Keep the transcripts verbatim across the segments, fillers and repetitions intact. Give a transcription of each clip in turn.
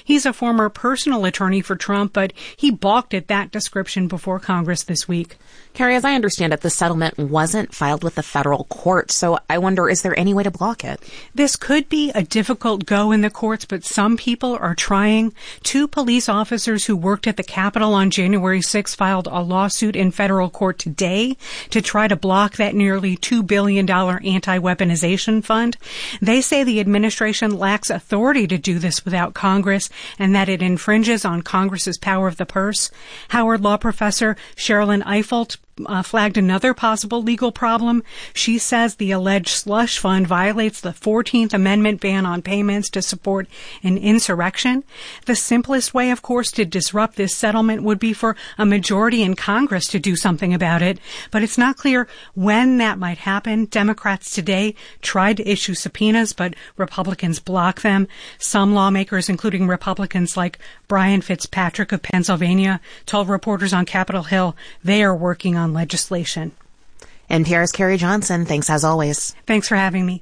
He's a former personal attorney for Trump, but he balked at that description before Congress this week. Carrie, as I understand it, the settlement wasn't filed with the federal court, so I wonder, is there any way to block it? This could be a difficult go in the courts, but some people are trying. Two police officers who worked at the Capitol on January sixth filed a lawsuit in federal court today to try to block that nearly two billion dollars anti-weaponization fund. They say the administration lacks authority to do this without Congress and that it infringes on Congress's power of the purse. Howard Law professor Sherilyn Ifold Uh, flagged another possible legal problem. She says the alleged slush fund violates the fourteenth Amendment ban on payments to support an insurrection. The simplest way, of course, to disrupt this settlement would be for a majority in Congress to do something about it, but it's not clear when that might happen. Democrats today tried to issue subpoenas, but Republicans blocked them. Some lawmakers, including Republicans like Brian Fitzpatrick of Pennsylvania, told reporters on Capitol Hill they are working on legislation. N P R's Carrie Johnson, thanks as always. Thanks for having me.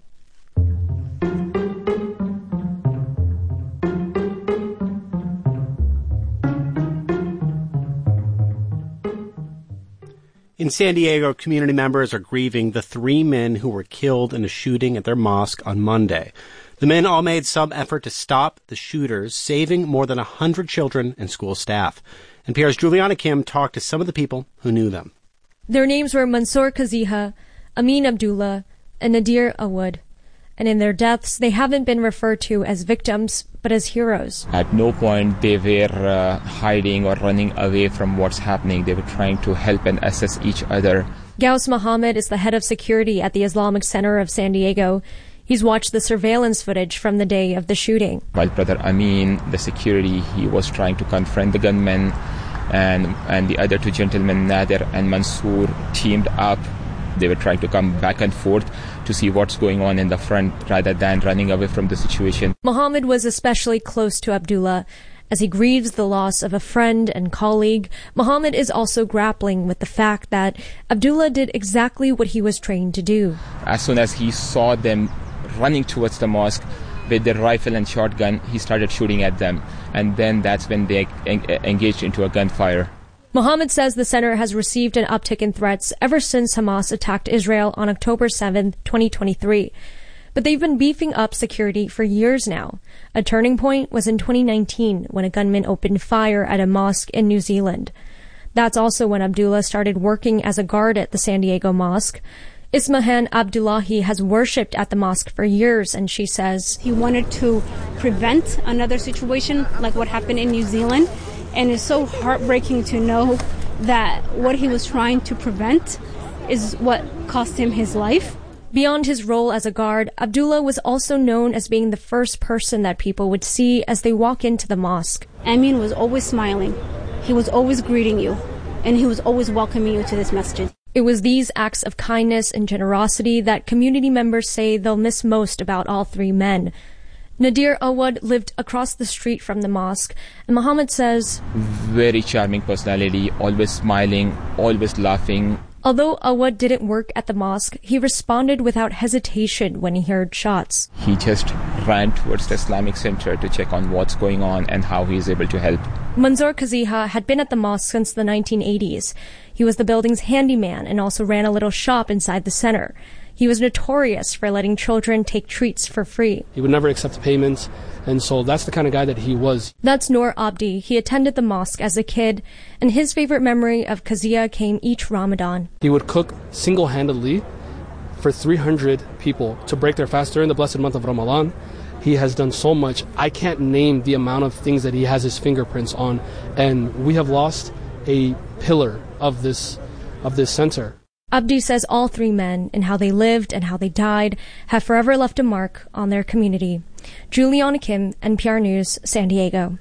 In San Diego, community members are grieving the three men who were killed in a shooting at their mosque on Monday. The men all made some effort to stop the shooters, saving more than one hundred children and school staff. N P R's Juliana Kim talked to some of the people who knew them. Their names were Mansoor Kaziha, Amin Abdullah, and Nadir Awad. And in their deaths, they haven't been referred to as victims, but as heroes. At no point they were uh, hiding or running away from what's happening. They were trying to help and assist each other. Gaus Muhammad is the head of security at the Islamic Center of San Diego. He's watched the surveillance footage from the day of the shooting. My brother Amin, the security, he was trying to confront the gunmen, and and the other two gentlemen, Nadir and Mansoor, teamed up. They were trying to come back and forth to see what's going on in the front rather than running away from the situation. Muhammad was especially close to Abdullah. As he grieves the loss of a friend and colleague, Muhammad is also grappling with the fact that Abdullah did exactly what he was trained to do. As soon as he saw them running towards the mosque with their rifle and shotgun, he started shooting at them. And then that's when they en- engaged into a gunfire. Muhammad says the center has received an uptick in threats ever since Hamas attacked Israel on October seventh, twenty twenty-three. But they've been beefing up security for years now. A turning point was in twenty nineteen when a gunman opened fire at a mosque in New Zealand. That's also when Abdullah started working as a guard at the San Diego mosque. Ismahan Abdullahi has worshipped at the mosque for years, and she says he wanted to prevent another situation like what happened in New Zealand, and it's so heartbreaking to know that what he was trying to prevent is what cost him his life. Beyond his role as a guard, Abdullah was also known as being the first person that people would see as they walk into the mosque. Amin was always smiling. He was always greeting you, and he was always welcoming you to this masjid. It was these acts of kindness and generosity that community members say they'll miss most about all three men. Nadir Awad lived across the street from the mosque, and Muhammad says, very charming personality, always smiling, always laughing. Although Awad didn't work at the mosque, he responded without hesitation when he heard shots. He just ran towards the Islamic Center to check on what's going on and how he is able to help. Mansoor Kaziha had been at the mosque since the nineteen eighties. He was the building's handyman and also ran a little shop inside the center. He was notorious for letting children take treats for free. He would never accept payments, and so that's the kind of guy that he was. That's Noor Abdi. He attended the mosque as a kid, and his favorite memory of Kazia came each Ramadan. He would cook single-handedly for three hundred people to break their fast during the blessed month of Ramadan. He has done so much. I can't name the amount of things that he has his fingerprints on, and we have lost a pillar of this of this center. Abdi says all three men, and how they lived and how they died, have forever left a mark on their community. Juliana Kim, N P R News, San Diego.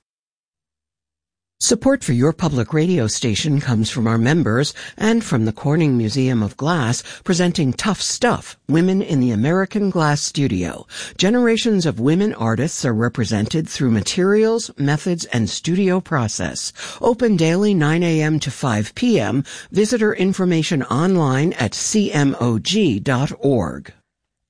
Support for your public radio station comes from our members and from the Corning Museum of Glass, presenting Tough Stuff, Women in the American Glass Studio. Generations of women artists are represented through materials, methods, and studio process. Open daily nine a.m. to five p.m. Visitor information online at c m o g dot org.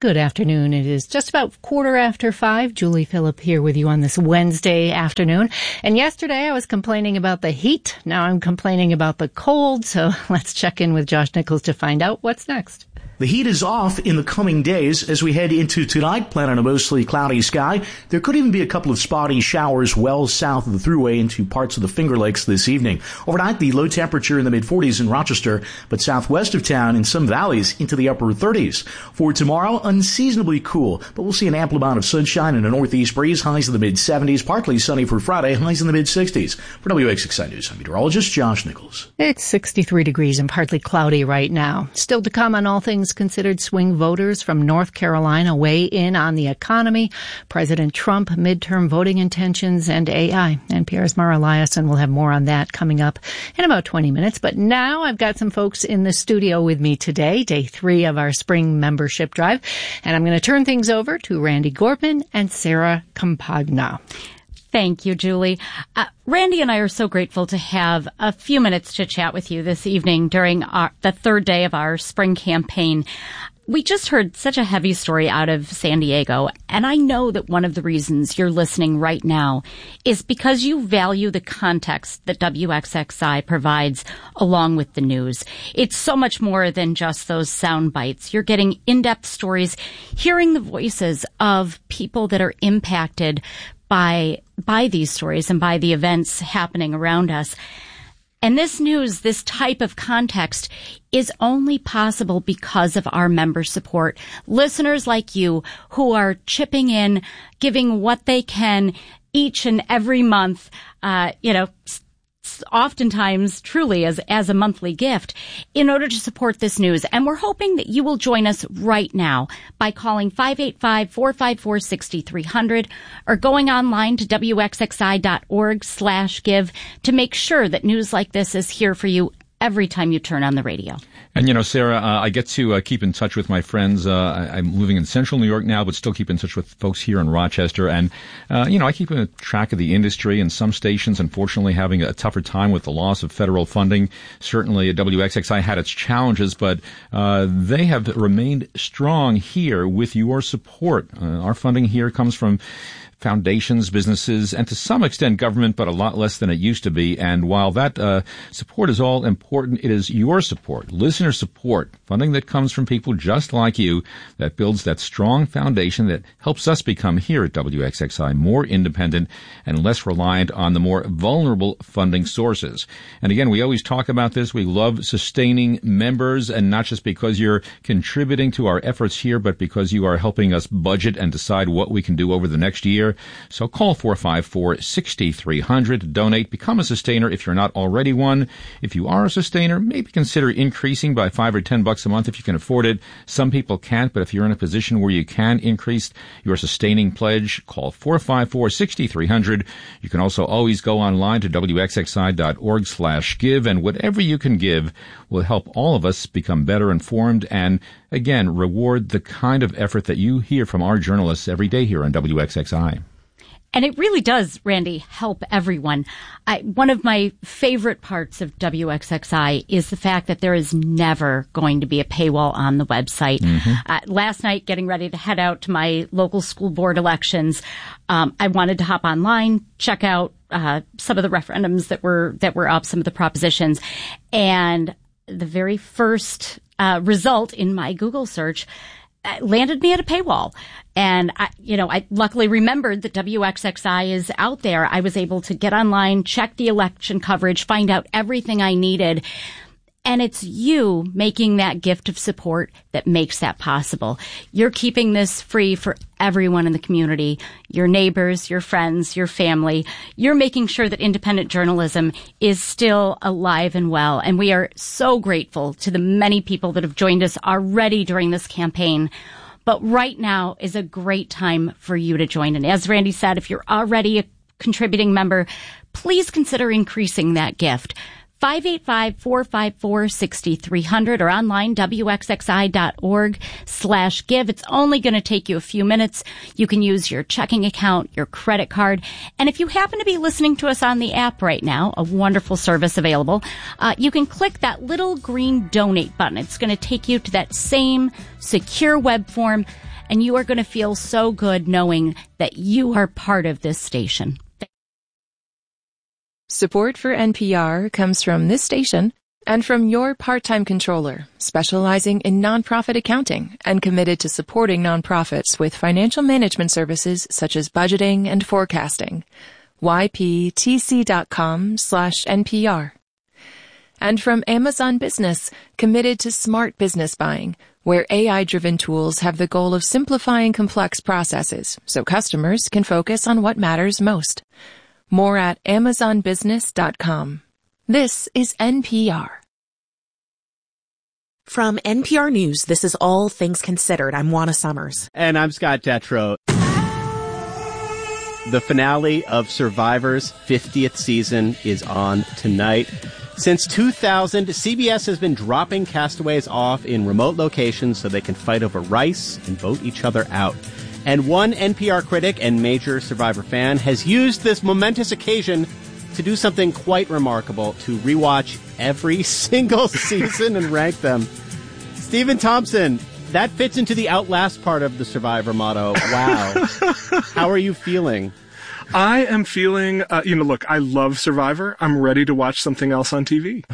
Good afternoon. It is just about quarter after five. Julie Phillip here with you on this Wednesday afternoon. And yesterday I was complaining about the heat. Now I'm complaining about the cold. So let's check in with Josh Nichols to find out what's next. The heat is off in the coming days as we head into tonight, plan on a mostly cloudy sky. There could even be a couple of spotty showers well south of the Thruway into parts of the Finger Lakes this evening. Overnight, the low temperature in the mid-forties in Rochester, but southwest of town in some valleys into the upper thirties. For tomorrow, unseasonably cool, but we'll see an ample amount of sunshine and a northeast breeze, highs in the mid-seventies, partly sunny for Friday, highs in the mid-sixties. For W X X I News, I'm meteorologist Josh Nichols. It's sixty-three degrees and partly cloudy right now. Still to come on all things considered, swing voters from North Carolina weigh in on the economy, President Trump, midterm voting intentions, and A I. N P R's Mara Eliason will have more on that coming up in about twenty minutes. But now I've got some folks in the studio with me today, day three of our spring membership drive. And I'm going to turn things over to Randy Gorman and Sarah Campagna. Thank you, Julie. Uh, Randy and I are so grateful to have a few minutes to chat with you this evening during our, the third day of our spring campaign. We just heard such a heavy story out of San Diego, and I know that one of the reasons you're listening right now is because you value the context that W X X I provides along with the news. It's so much more than just those sound bites. You're getting in-depth stories, hearing the voices of people that are impacted by by these stories and by the events happening around us. And this news, this type of context, is only possible because of our member support. Listeners like you who are chipping in, giving what they can each and every month, uh, you know, oftentimes truly as as a monthly gift in order to support this news. And we're hoping that you will join us right now by calling five eight five, four five four, six three zero zero or going online to W X X I dot org slash give to make sure that news like this is here for you every time you turn on the radio. And, you know, Sarah, uh, I get to uh, keep in touch with my friends. Uh, I, I'm living in central New York now, but still keep in touch with folks here in Rochester. And, uh, you know, I keep in track of the industry, and some stations, unfortunately, having a tougher time with the loss of federal funding. Certainly, W X X I had its challenges, but uh, they have remained strong here with your support. Uh, our funding here comes from foundations, businesses, and to some extent government, but a lot less than it used to be. And while that uh, support is all important, it is your support, listener support, funding that comes from people just like you that builds that strong foundation that helps us become here at W X X I more independent and less reliant on the more vulnerable funding sources. And again, we always talk about this. We love sustaining members, and not just because you're contributing to our efforts here, but because you are helping us budget and decide what we can do over the next year. So call four five four, six three zero zero to donate. Become a sustainer if you're not already one. If you are a sustainer, maybe consider increasing by five or ten bucks a month if you can afford it. Some people can't, but if you're in a position where you can increase your sustaining pledge, call four five four, six three zero zero. You can also always go online to W X X I dot org slash give, and whatever you can give will help all of us become better informed and, again, reward the kind of effort that you hear from our journalists every day here on W X X I. And it really does, Randy, help everyone. I, one of my favorite parts of W X X I is the fact that there is never going to be a paywall on the website. Mm-hmm. Uh, last night, getting ready to head out to my local school board elections, um, I wanted to hop online, check out uh, some of the referendums that were that were up, some of the propositions, and the very first uh, result in my Google search landed me at a paywall. And, I, you know, I luckily remembered that W X X I is out there. I was able to get online, check the election coverage, find out everything I needed. And it's you making that gift of support that makes that possible. You're keeping this free for everyone in the community, your neighbors, your friends, your family. You're making sure that independent journalism is still alive and well. And we are so grateful to the many people that have joined us already during this campaign. But right now is a great time for you to join in. As Randy said, if you're already a contributing member, please consider increasing that gift. five eight five, four five four, six three zero zero or online, W X X I dot org slash give. It's only going to take you a few minutes. You can use your checking account, your credit card. And if you happen to be listening to us on the app right now, a wonderful service available, uh, you can click that little green donate button. It's going to take you to that same secure web form. and you are going to feel so good knowing that you are part of this station. Support for N P R comes from this station and from your part-time controller, specializing in nonprofit accounting and committed to supporting nonprofits with financial management services such as budgeting and forecasting. Y P T C dot com slash N P R. And from Amazon Business, committed to smart business buying, where A I-driven tools have the goal of simplifying complex processes so customers can focus on what matters most. More at amazon business dot com. This is N P R. From N P R News, this is All Things Considered. I'm Juana Summers. And I'm Scott Detrow. The finale of Survivor's fiftieth season is on tonight. Since two thousand, C B S has been dropping castaways off in remote locations so they can fight over rice and vote each other out. And one N P R critic and major Survivor fan has used this momentous occasion to do something quite remarkable, to rewatch every single season and rank them. Stephen Thompson, that fits into the outlast part of the Survivor motto. Wow. How are you feeling? I am feeling, uh, you know, look, I love Survivor. I'm ready to watch something else on T V.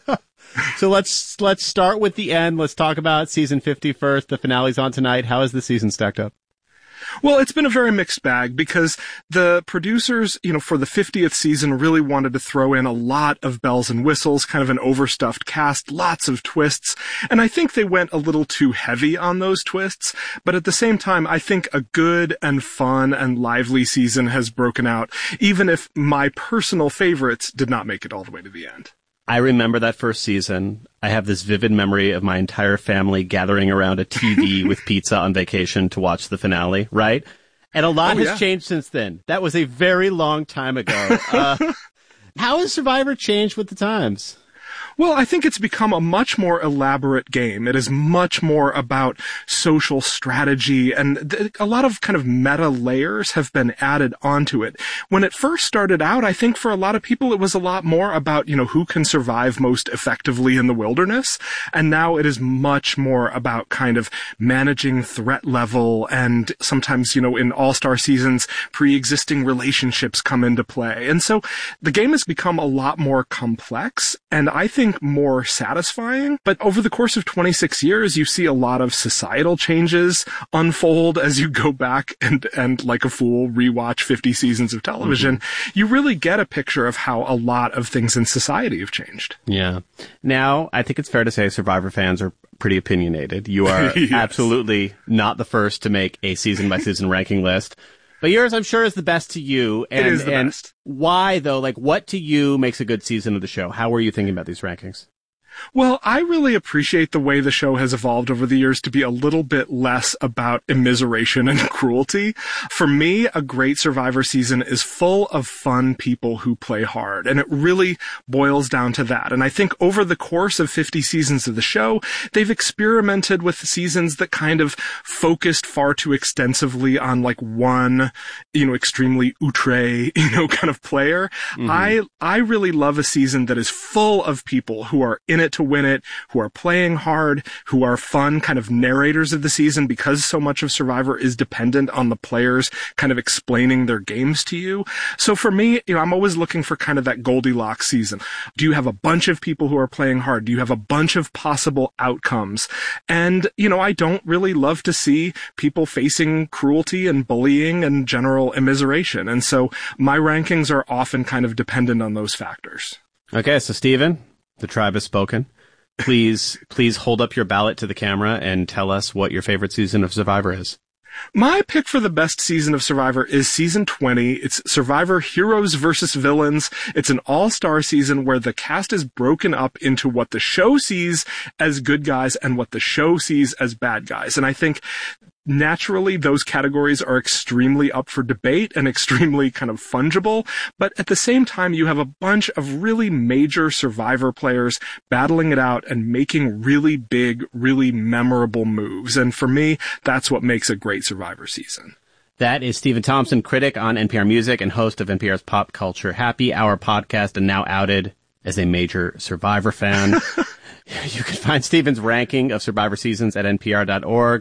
So let's let's start with the end. Let's talk about season fifty first. The finale's on tonight. How is the season stacked up? Well, it's been a very mixed bag because the producers, you know, for the fiftieth season really wanted to throw in a lot of bells and whistles, kind of an overstuffed cast, lots of twists. And I think they went a little too heavy on those twists. But at the same time, I think a good and fun and lively season has broken out, even if my personal favorites did not make it all the way to the end. I remember that first season. I have this vivid memory of my entire family gathering around a T V with pizza on vacation to watch the finale, right? And a lot oh, has yeah. changed since then. That was a very long time ago. Uh, how has Survivor changed with the times? Well, I think it's become a much more elaborate game. It is much more about social strategy, and th- a lot of kind of meta layers have been added onto it. When it first started out, I think for a lot of people it was a lot more about, you know, who can survive most effectively in the wilderness, and now it is much more about kind of managing threat level, and sometimes, you know, in all-star seasons, pre-existing relationships come into play. And so the game has become a lot more complex, and I think more satisfying. But over the course of twenty-six years, you see a lot of societal changes unfold as you go back and, and like a fool, rewatch fifty seasons of television. Mm-hmm. You really get a picture of how a lot of things in society have changed. Yeah. Now, I think it's fair to say Survivor fans are pretty opinionated. You are yes. absolutely not the first to make a season-by-season ranking list. But yours, I'm sure, is the best to you. And, it is the and best. Why, though? Like, what to you makes a good season of the show? How are you thinking about these rankings? Well, I really appreciate the way the show has evolved over the years to be a little bit less about immiseration and cruelty. For me, a great Survivor season is full of fun people who play hard, and it really boils down to that. And I think over the course of fifty seasons of the show, they've experimented with seasons that kind of focused far too extensively on like one, you know, extremely outre, you know, kind of player. Mm-hmm. I, I really love a season that is full of people who are in it to win it, who are playing hard, who are fun kind of narrators of the season, because so much of Survivor is dependent on the players kind of explaining their games to you. So for me, you know, I'm always looking for kind of that Goldilocks season. Do you have a bunch of people who are playing hard? Do you have a bunch of possible outcomes? And, you know, I don't really love to see people facing cruelty and bullying and general immiseration. And so my rankings are often kind of dependent on those factors. Okay, so Stephen, the tribe has spoken. Please, please hold up your ballot to the camera and tell us what your favorite season of Survivor is. My pick for the best season of Survivor is season twenty. It's Survivor Heroes versus Villains. It's an all-star season where the cast is broken up into what the show sees as good guys and what the show sees as bad guys. And I think naturally, those categories are extremely up for debate and extremely kind of fungible, but at the same time, you have a bunch of really major Survivor players battling it out and making really big, really memorable moves. And for me, that's what makes a great Survivor season. That is Stephen Thompson, critic on N P R Music and host of N P R's Pop Culture Happy Hour podcast, and now outed as a major Survivor fan. You can find Stephen's ranking of Survivor seasons at N P R dot org.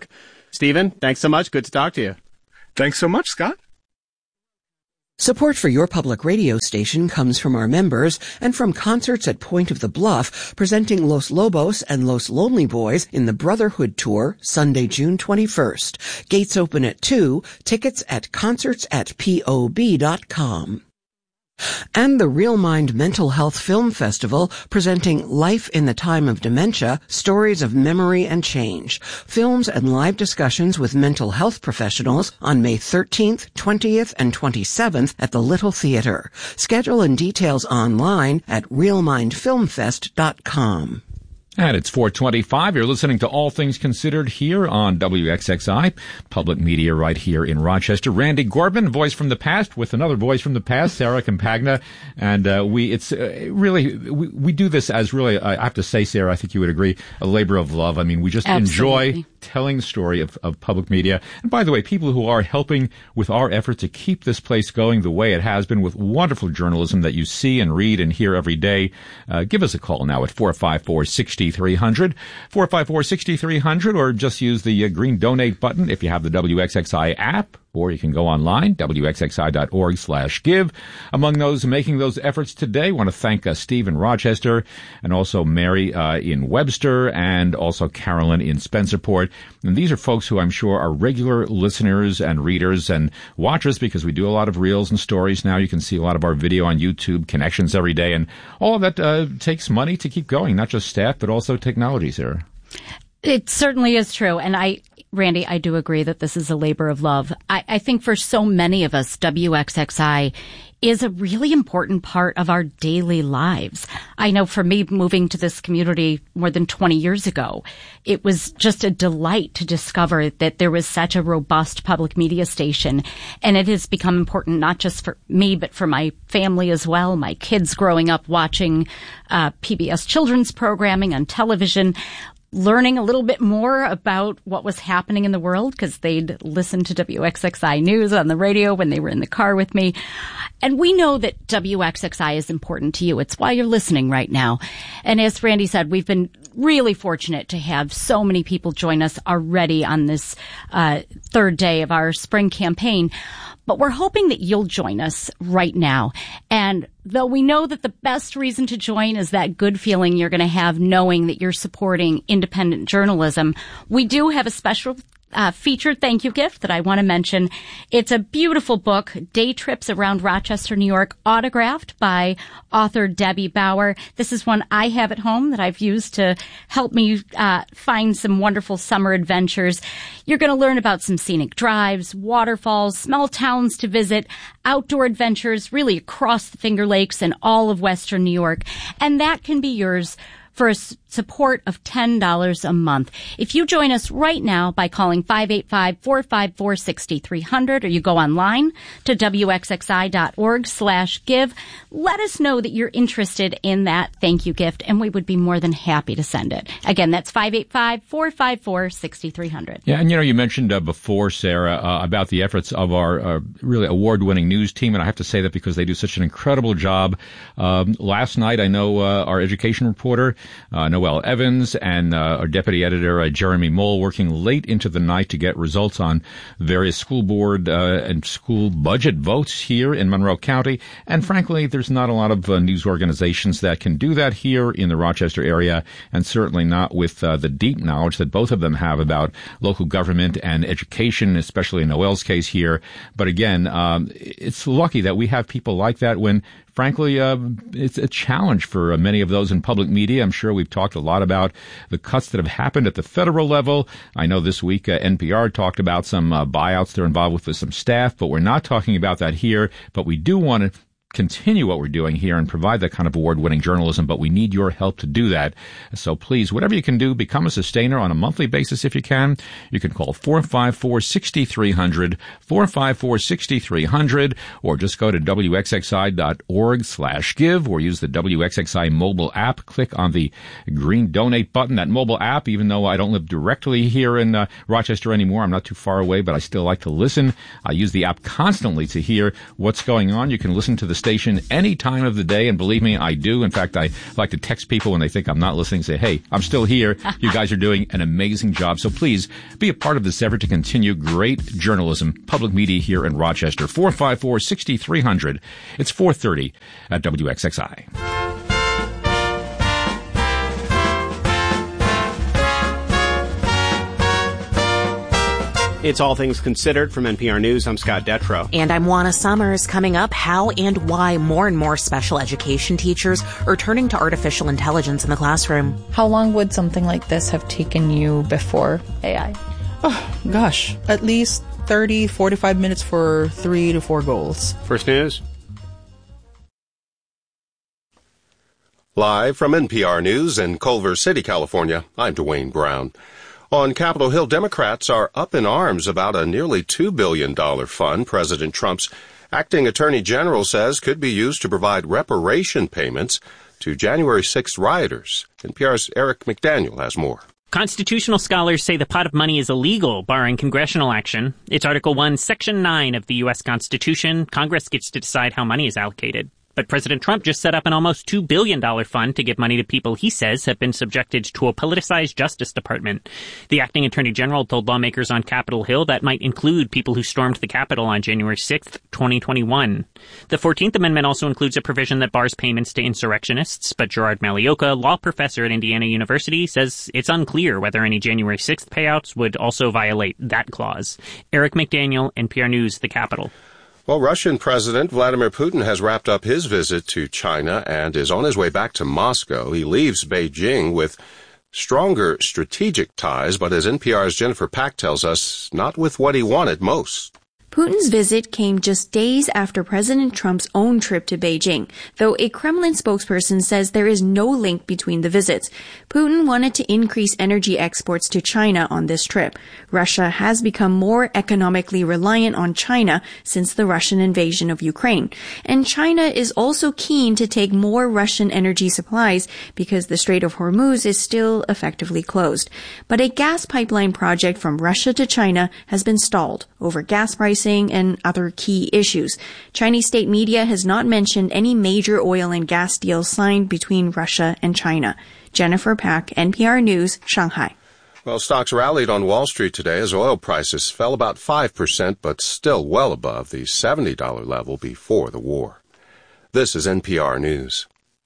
Stephen, thanks so much. Good to talk to you. Thanks so much, Scott. Support for your public radio station comes from our members and from concerts at Point of the Bluff, presenting Los Lobos and Los Lonely Boys in the Brotherhood Tour, Sunday, June twenty-first. Gates open at two, tickets at concerts at P O B dot com. And the Real Mind Mental Health Film Festival, presenting Life in the Time of Dementia, Stories of Memory and Change. Films and live discussions with mental health professionals on May thirteenth, twentieth, and twenty-seventh at the Little Theater. Schedule and details online at real mind film fest dot com. And it's four twenty-five. You're listening to All Things Considered here on W X X I, public media right here in Rochester. Randy Gorban, voice from the past, with another voice from the past, Sarah Campagna. And uh, we, it's uh, really, we, we do this as really, I have to say, Sarah, I think you would agree, a labor of love. I mean, we just Absolutely. enjoy telling the story of, of public media. And by the way, people who are helping with our effort to keep this place going the way it has been with wonderful journalism that you see and read and hear every day, uh, give us a call now at four five four, six three hundred, four five four, six three hundred, or just use the uh, green donate button if you have the W X X I app, or you can go online, W X X I dot org slash give. Among those making those efforts today, I want to thank uh, Steve in Rochester, and also Mary uh, in Webster, and also Carolyn in Spencerport. And these are folks who I'm sure are regular listeners and readers and watchers, because we do a lot of reels and stories now. You can see a lot of our video on YouTube, Connections every day, and all of that uh, takes money to keep going, not just staff, but also technology, Sarah. It certainly is true. And I, Randy, I do agree that this is a labor of love. I, I think for so many of us, W X X I is a really important part of our daily lives. I know for me, moving to this community more than twenty years ago, it was just a delight to discover that there was such a robust public media station. And it has become important not just for me, but for my family as well. My kids growing up watching uh, P B S children's programming on television, learning a little bit more about what was happening in the world, because they'd listen to W X X I News on the radio when they were in the car with me. And we know that W X X I is important to you. It's why you're listening right now. And as Randy said, we've been really fortunate to have so many people join us already on this uh, third day of our spring campaign. But we're hoping that you'll join us right now. And though we know that the best reason to join is that good feeling you're going to have knowing that you're supporting independent journalism, we do have a special Uh, featured thank you gift that I want to mention. It's a beautiful book, Day Trips Around Rochester, New York, autographed by author Debbie Bauer. This is one I have at home that I've used to help me uh, find some wonderful summer adventures. You're going to learn about some scenic drives, waterfalls, small towns to visit, outdoor adventures really across the Finger Lakes and all of Western New York. And that can be yours for a support of ten dollars a month. If you join us right now by calling five eight five, four five four, six three zero zero, or you go online to W X X I dot org slash give, let us know that you're interested in that thank you gift, and we would be more than happy to send it. Again, that's five eight five, four five four, six three zero zero. Yeah, and you know, you mentioned uh, before, Sarah, uh, about the efforts of our uh, really award-winning news team, and I have to say that because they do such an incredible job. Um, last night, I know uh, our education reporter, uh, Noelle Evans, and uh, our deputy editor, uh, Jeremy Mole, working late into the night to get results on various school board uh, and school budget votes here in Monroe County. And frankly, there's not a lot of uh, news organizations that can do that here in the Rochester area, and certainly not with uh, the deep knowledge that both of them have about local government and education, especially in Noelle's case here. But again, um, it's lucky that we have people like that when, frankly, uh, it's a challenge for uh, many of those in public media. I'm sure we've talked a lot about the cuts that have happened at the federal level. I know this week uh, N P R talked about some uh, buyouts they're involved with with some staff, but we're not talking about that here. But we do want to continue what we're doing here and provide that kind of award-winning journalism, but we need your help to do that. So please, whatever you can do, become a sustainer on a monthly basis if you can. You can call four five four, six three zero zero, four five four, six three zero zero, or just go to W X X I dot org slash give, or use the W X X I mobile app. Click on the green donate button. That mobile app, even though I don't live directly here in uh, Rochester anymore, I'm not too far away, but I still like to listen. I use the app constantly to hear what's going on. You can listen to the station any time of the day, and believe me, I do. In fact, I like to text people when they think I'm not listening, say, hey, I'm still here. You guys are doing an amazing job. So please be a part of this effort to continue great journalism, public media here in Rochester. four five four, six three zero zero. It's four thirty at W X X I. It's All Things Considered from N P R News. I'm Scott Detrow. And I'm Juana Summers. Coming up, how and why more and more special education teachers are turning to artificial intelligence in the classroom. How long would something like this have taken you before A I? Oh, gosh, at least thirty, forty-five minutes for three to four goals. First News. Live from N P R News in Culver City, California, I'm Dwayne Brown. On Capitol Hill, Democrats are up in arms about a nearly two billion dollars fund President Trump's acting attorney general says could be used to provide reparation payments to January sixth rioters. N P R's Eric McDaniel has more. Constitutional scholars say the pot of money is illegal, barring congressional action. It's Article one, Section nine of the U S Constitution. Congress gets to decide how money is allocated. But President Trump just set up an almost two billion dollars fund to give money to people he says have been subjected to a politicized Justice Department. The acting attorney general told lawmakers on Capitol Hill that might include people who stormed the Capitol on January sixth, twenty twenty-one. The fourteenth Amendment also includes a provision that bars payments to insurrectionists, but Gerard Malioka, law professor at Indiana University, says it's unclear whether any January sixth payouts would also violate that clause. Eric McDaniel, N P R News, the Capitol. Well, Russian President Vladimir Putin has wrapped up his visit to China and is on his way back to Moscow. He leaves Beijing with stronger strategic ties, but as N P R's Jennifer Pack tells us, not with what he wanted most. Putin's visit came just days after President Trump's own trip to Beijing, though a Kremlin spokesperson says there is no link between the visits. Putin wanted to increase energy exports to China on this trip. Russia has become more economically reliant on China since the Russian invasion of Ukraine. And China is also keen to take more Russian energy supplies because the Strait of Hormuz is still effectively closed. But a gas pipeline project from Russia to China has been stalled over gas prices and other key issues. Chinese state media has not mentioned any major oil and gas deals signed between Russia and China. Jennifer Pack, N P R News, Shanghai. Well, stocks rallied on Wall Street today as oil prices fell about five percent, but still well above the seventy dollars level before the war. This is N P R News.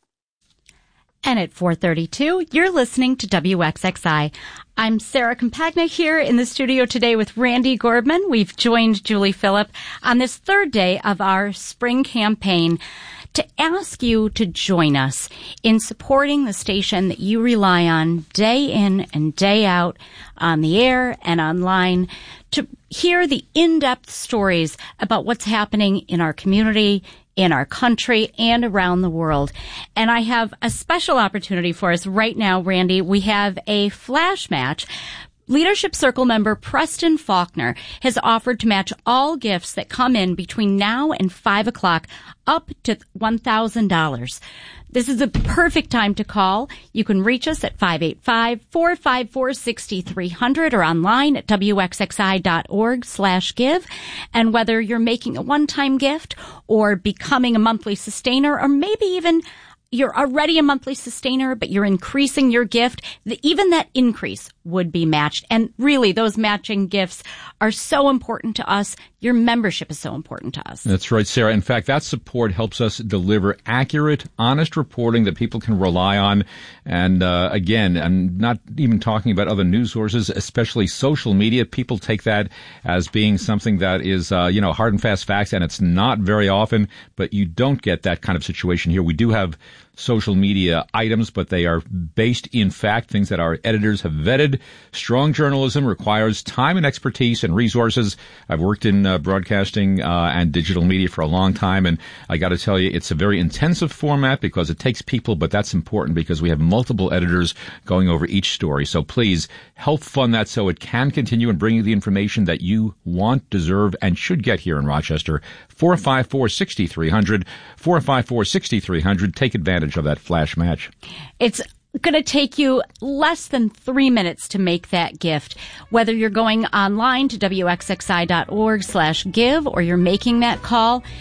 And at four thirty-two, you're listening to W X X I. I'm Sarah Compagna here in the studio today with Randy Gordman. We've joined Julie Phillip on this third day of our spring campaign to ask you to join us in supporting the station that you rely on day in and day out on the air and online to hear the in-depth stories about what's happening in our community, in our country, and around the world. And I have a special opportunity for us right now, Randy. We have a flash match. Leadership Circle member Preston Faulkner has offered to match all gifts that come in between now and five o'clock up to one thousand dollars. This is a perfect time to call. You can reach us at five eight five, four five four, six three zero zero or online at W X X I dot org slash give. And whether you're making a one-time gift or becoming a monthly sustainer, or maybe even you're already a monthly sustainer, but you're increasing your gift, the, even that increase would be matched. And really, those matching gifts are so important to us. Your membership is so important to us. That's right, Sarah. In fact, that support helps us deliver accurate, honest reporting that people can rely on. And uh, again, I'm not even talking about other news sources, especially social media. People take that as being something that is, uh, you know, hard and fast facts, and it's not very often. But you don't get that kind of situation here. We do have social media items, but they are based in fact, things that our editors have vetted. Strong journalism requires time and expertise and resources. I've worked in uh, broadcasting uh, and digital media for a long time, and I got to tell you, it's a very intensive format because it takes people, but that's important because we have multiple editors going over each story. So please help fund that so it can continue and bring you the information that you want, deserve, and should get here in Rochester. four five four, six three zero zero, four five four, six three zero zero. Take advantage of that flash match. It's going to take you less than three minutes to make that gift. Whether you're going online to W X X I dot org slash give or you're making that call,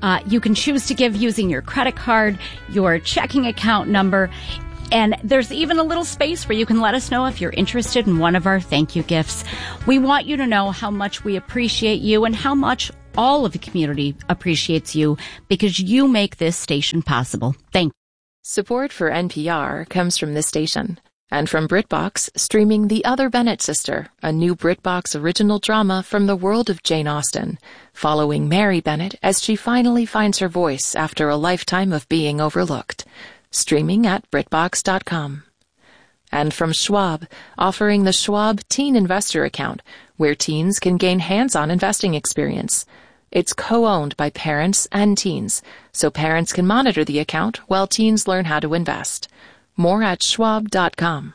Uh, you can choose to give using your credit card, your checking account number, and there's even a little space where you can let us know if you're interested in one of our thank you gifts. We want you to know how much we appreciate you and how much all of the community appreciates you, because you make this station possible. Thank you. Support for N P R comes from this station and from BritBox, streaming The Other Bennett Sister, a new BritBox original drama from the world of Jane Austen, following Mary Bennett as she finally finds her voice after a lifetime of being overlooked. Streaming at BritBox dot com. And from Schwab, offering the Schwab Teen Investor Account, where teens can gain hands-on investing experience. It's co-owned by parents and teens, so parents can monitor the account while teens learn how to invest. More at Schwab dot com.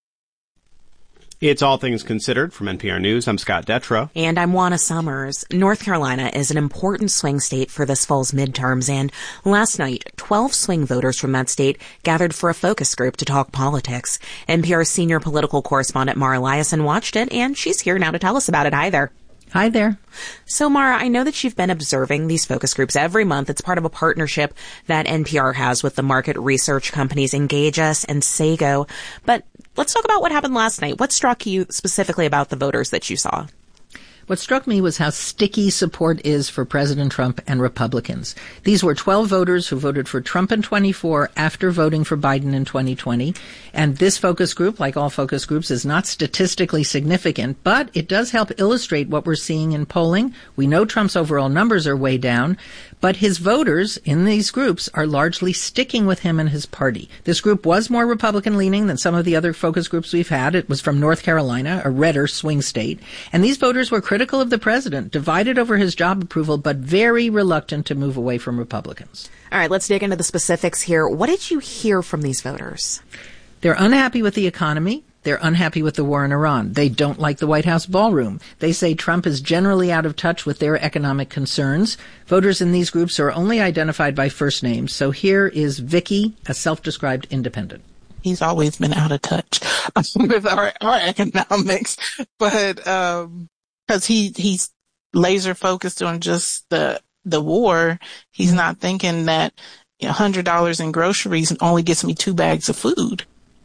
It's All Things Considered from N P R News. I'm Scott Detrow. And I'm Juana Summers. North Carolina is an important swing state for this fall's midterms, and last night, twelve swing voters from that state gathered for a focus group to talk politics. N P R's senior political correspondent Mara Liasson watched it, and she's here now to tell us about it. Hi there. Hi there. So, Mara, I know that you've been observing these focus groups every month. It's part of a partnership that N P R has with the market research companies Engage Us and Sago. But let's talk about what happened last night. What struck you specifically about the voters that you saw? What struck me was how sticky support is for President Trump and Republicans. These were twelve voters who voted for Trump in twenty-four after voting for Biden in twenty twenty. And this focus group, like all focus groups, is not statistically significant, but it does help illustrate what we're seeing in polling. We know Trump's overall numbers are way down, but his voters in these groups are largely sticking with him and his party. This group was more Republican-leaning than some of the other focus groups we've had. It was from North Carolina, a redder swing state. And these voters were critical of the president, divided over his job approval, but very reluctant to move away from Republicans. All right, let's dig into the specifics here. What did you hear from these voters? They're unhappy with the economy. They're unhappy with the war in Iran. They don't like the White House ballroom. They say Trump is generally out of touch with their economic concerns. Voters in these groups are only identified by first names. So here is Vicky, a self-described independent. He's always been out of touch with our, our economics, but um, because he he's laser focused on just the the war, he's not thinking that a hundred dollars in groceries only gets me two bags of food.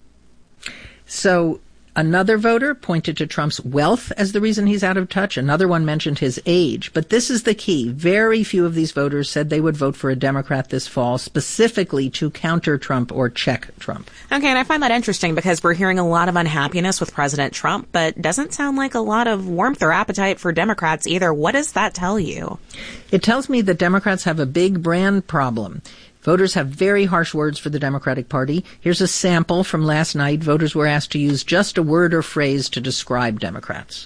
So another voter pointed to Trump's wealth as the reason he's out of touch. Another one mentioned his age. But this is the key. Very few of these voters said they would vote for a Democrat this fall, specifically to counter Trump or check Trump. Okay, and I find that interesting because we're hearing a lot of unhappiness with President Trump, but doesn't sound like a lot of warmth or appetite for Democrats either. What does that tell you? It tells me that Democrats have a big brand problem. Voters have very harsh words for the Democratic Party. Here's a sample from last night. Voters were asked to use just a word or phrase to describe Democrats.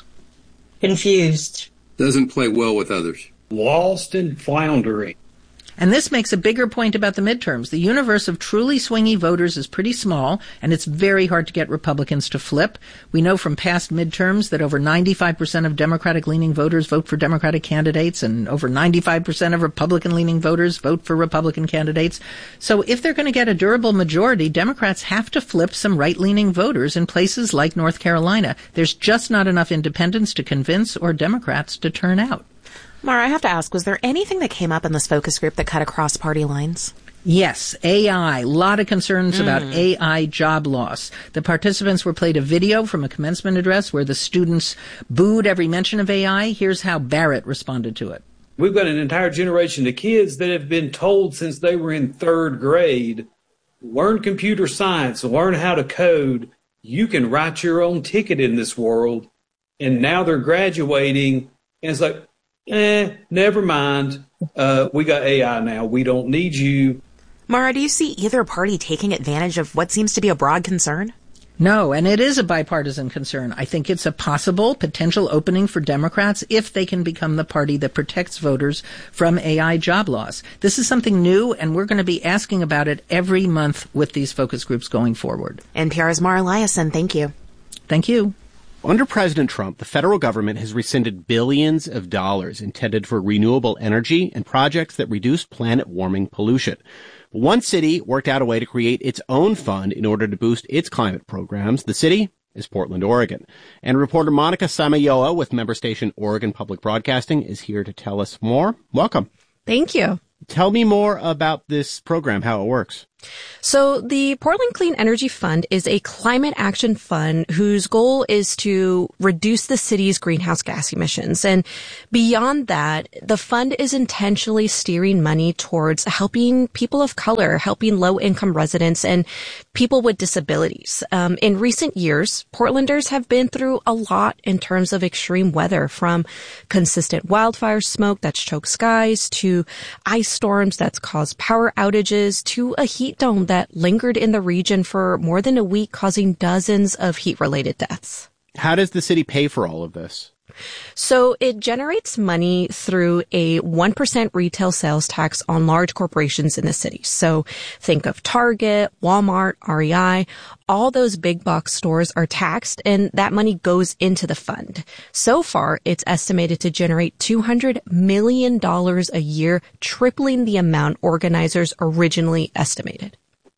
Confused. Doesn't play well with others. Lost and floundering. And this makes a bigger point about the midterms. The universe of truly swingy voters is pretty small, and it's very hard to get Republicans to flip. We know from past midterms that over ninety-five percent of Democratic-leaning voters vote for Democratic candidates, and over ninety-five percent of Republican-leaning voters vote for Republican candidates. So if they're going to get a durable majority, Democrats have to flip some right-leaning voters in places like North Carolina. There's just not enough independents to convince or Democrats to turn out. Mara, I have to ask, was there anything that came up in this focus group that cut across party lines? Yes, A I. A lot of concerns mm. about A I job loss. The participants were played a video from a commencement address where the students booed every mention of A I. Here's how Barrett responded to it. We've got an entire generation of kids that have been told since they were in third grade, learn computer science, learn how to code. You can write your own ticket in this world. And now they're graduating, and it's like, Eh, never mind. Uh, we got A I now. We don't need you. Mara, do you see either party taking advantage of what seems to be a broad concern? No, and it is a bipartisan concern. I think it's a possible potential opening for Democrats if they can become the party that protects voters from A I job loss. This is something new, and we're going to be asking about it every month with these focus groups going forward. N P R's Mara Liasson, thank you. Thank you. Under President Trump, the federal government has rescinded billions of dollars intended for renewable energy and projects that reduce planet warming pollution. One city worked out a way to create its own fund in order to boost its climate programs. The city is Portland, Oregon. And reporter Monica Samayoa with member station Oregon Public Broadcasting is here to tell us more. Welcome. Thank you. Tell me more about this program, how it works. So the Portland Clean Energy Fund is a climate action fund whose goal is to reduce the city's greenhouse gas emissions. And beyond that, the fund is intentionally steering money towards helping people of color, helping low-income residents, and people with disabilities. Um, in recent years, Portlanders have been through a lot in terms of extreme weather, from consistent wildfire smoke that's choked skies to ice storms that's caused power outages to a heat dome that lingered in the region for more than a week, causing dozens of heat-related deaths. How does the city pay for all of this? So it generates money through a one percent retail sales tax on large corporations in the city. So think of Target, Walmart, R E I. All those big box stores are taxed, and that money goes into the fund. So far, it's estimated to generate two hundred million dollars a year, tripling the amount organizers originally estimated.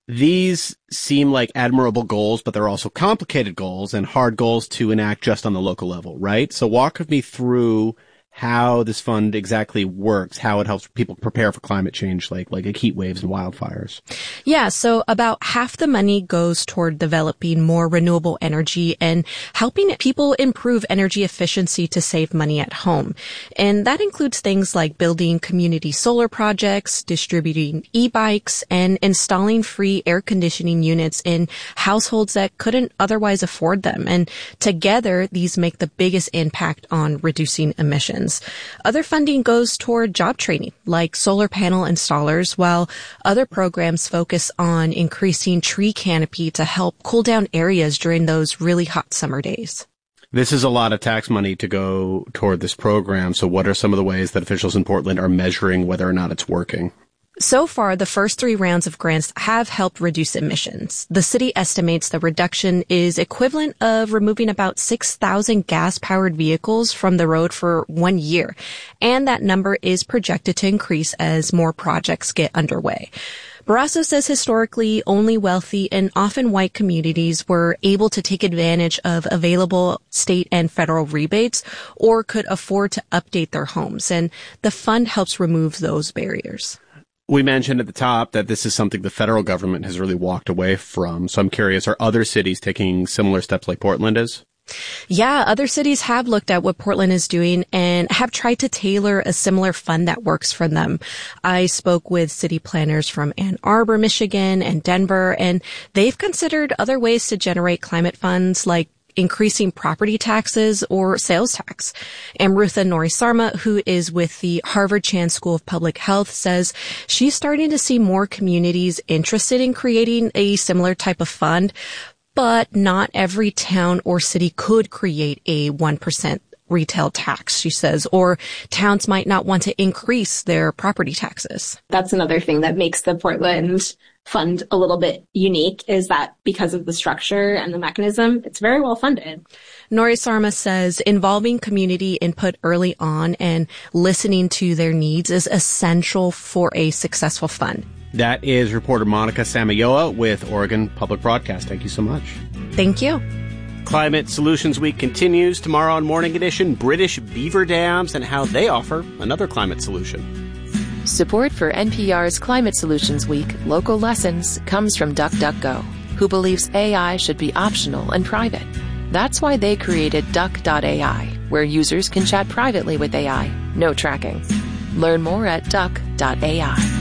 These seem like admirable goals, but they're also complicated goals and hard goals to enact just on the local level, right? So walk me through how this fund exactly works, how it helps people prepare for climate change, like like heat waves and wildfires. Yeah, so about half the money goes toward developing more renewable energy and helping people improve energy efficiency to save money at home. And that includes things like building community solar projects, distributing e-bikes, and installing free air conditioning units in households that couldn't otherwise afford them. And together, these make the biggest impact on reducing emissions. Other funding goes toward job training, like solar panel installers, while other programs focus on increasing tree canopy to help cool down areas during those really hot summer days. This is a lot of tax money to go toward this program. So what are some of the ways that officials in Portland are measuring whether or not it's working? So far, the first three rounds of grants have helped reduce emissions. The city estimates the reduction is equivalent of removing about six thousand gas-powered vehicles from the road for one year. And that number is projected to increase as more projects get underway. Barrasso says historically, only wealthy and often white communities were able to take advantage of available state and federal rebates or could afford to update their homes. And the fund helps remove those barriers. We mentioned at the top that this is something the federal government has really walked away from. So I'm curious, are other cities taking similar steps like Portland is? Yeah, other cities have looked at what Portland is doing and have tried to tailor a similar fund that works for them. I spoke with city planners from Ann Arbor, Michigan, and Denver, and they've considered other ways to generate climate funds, like increasing property taxes or sales tax. Amrutha Norisarma, who is with the Harvard Chan School of Public Health, says she's starting to see more communities interested in creating a similar type of fund, but not every town or city could create a one percent retail tax, she says, or towns might not want to increase their property taxes. That's another thing that makes the Portland fund a little bit unique, is that because of the structure and the mechanism, it's very well funded. Norisarma says involving community input early on and listening to their needs is essential for a successful fund. That is reporter Monica Samayoa with Oregon Public Broadcast. Thank you so much. Thank you. Climate Solutions Week continues tomorrow on Morning Edition. British beaver dams and how they offer another climate solution. Support for N P R's Climate Solutions Week Local Lessons comes from DuckDuckGo, who believes A I should be optional and private. That's why they created Duck dot A I, where users can chat privately with A I, no tracking. Learn more at Duck dot A I.